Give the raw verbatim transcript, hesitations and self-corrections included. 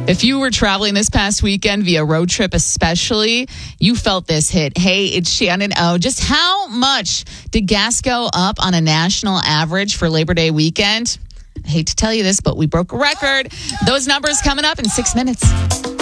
If you were traveling this past weekend via road trip especially, you felt this hit. Hey, it's Shannon O. Just how much did gas go up on a national average for Labor Day weekend? I hate to tell you this, but we broke a record. Those numbers coming up in six minutes.